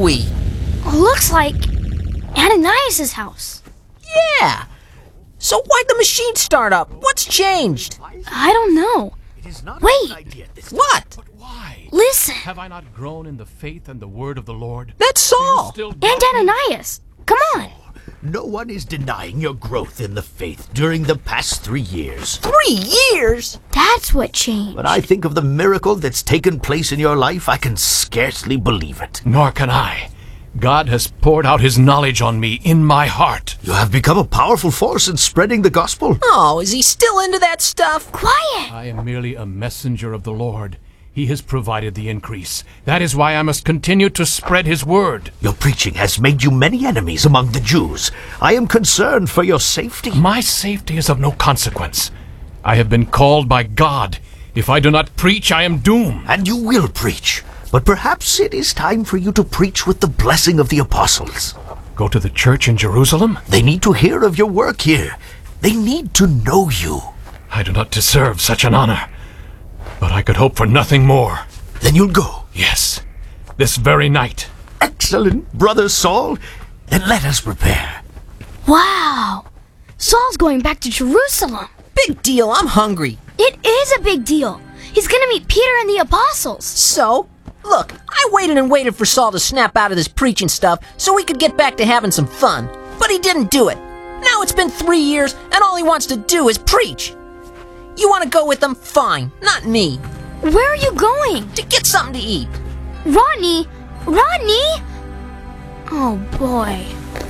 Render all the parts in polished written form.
we? Looks like Ananias' house. Yeah. So why'd the machine start up? What's changed? I don't know. Wait, What? Why? listen. Have I not grown in the faith and the word of the Lord? That's Saul. Still And Ananias. Come on. No one is denying your growth in the faith during the past 3 years. 3 years? That's what changed. When I think of the miracle that's taken place in your life, I can scarcely believe it. Nor can I. God has poured out his knowledge on me in my heart. You have become a powerful force in spreading the gospel. Oh, is he still into that stuff? Quiet. I am merely a messenger of the Lord. He has provided the increase. That is why I must continue to spread his word. Your preaching has made you many enemies among the Jews. I am concerned for your safety. My safety is of no consequence. I have been called by God. If I do not preach, I am doomed. And you will preach. But perhaps it is time for you to preach with the blessing of the apostles. Go to the church in Jerusalem? They need to hear of your work here. They need to know you. I do not deserve such an honor. But I could hope for nothing more. Then you'll go. Yes, this very night. Excellent, Brother Saul. Then let us prepare. Wow. Saul's going back to Jerusalem. Big deal, I'm hungry. It is a big deal. He's gonna meet Peter and the apostles. So, look, I waited and waited for Saul to snap out of this preaching stuff so we could get back to having some fun. But he didn't do it. Now it's been 3 years and all he wants to do is preach. You want to go with him? Fine. Not me. Where are you going? To get something to eat. Rodney? Rodney? Oh, boy.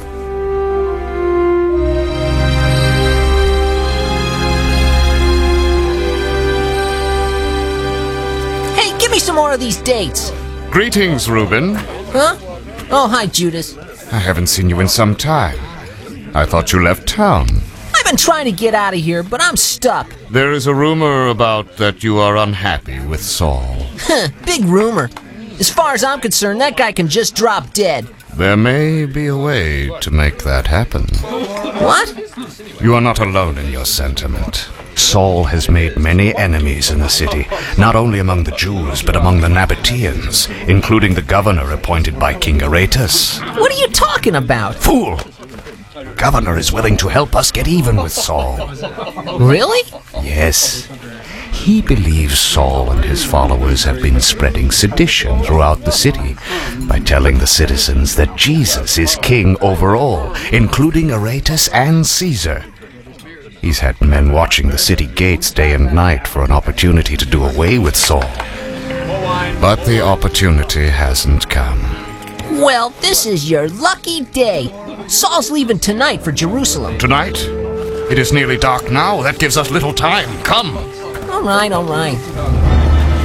Hey, give me some more of these dates. Greetings, Reuben. Huh? Oh, hi, Judas. I haven't seen you in some time. I thought you left town. I've been trying to get out of here, but I'm stuck. There is a rumor about that you are unhappy with Saul. Big rumor. As far as I'm concerned, that guy can just drop dead. There may be a way to make that happen. What? You are not alone in your sentiment. Saul has made many enemies in the city, not only among the Jews, but among the Nabateans, including the governor appointed by King Aretas. What are you talking about? Fool! Governor is willing to help us get even with Saul. Really? Yes. He believes Saul and his followers have been spreading sedition throughout the city by telling the citizens that Jesus is king over all, including Aretas and Caesar. He's had men watching the city gates day and night for an opportunity to do away with Saul. But the opportunity hasn't come. Well, this is your lucky day. Saul's leaving tonight for Jerusalem. Tonight? It is nearly dark now. That gives us little time. Come! All right, all right.